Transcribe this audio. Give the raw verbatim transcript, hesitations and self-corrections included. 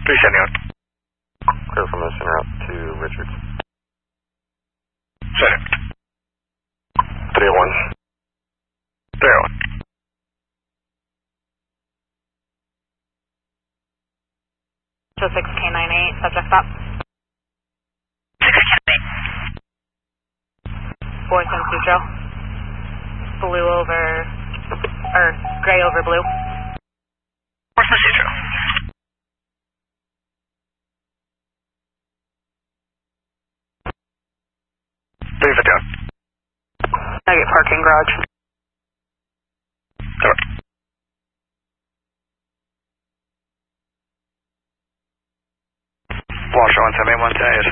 three sending out. Clear from this en route to Richards. Sending. three oh one. three oh one. Show six K nine eight, subject stop. six K nine eight. Fourth and Sutro. Blue over, or gray over blue. Fourth and Sutro. three fifty out. Nugget parking garage. Over. Washer one seven eight one ten,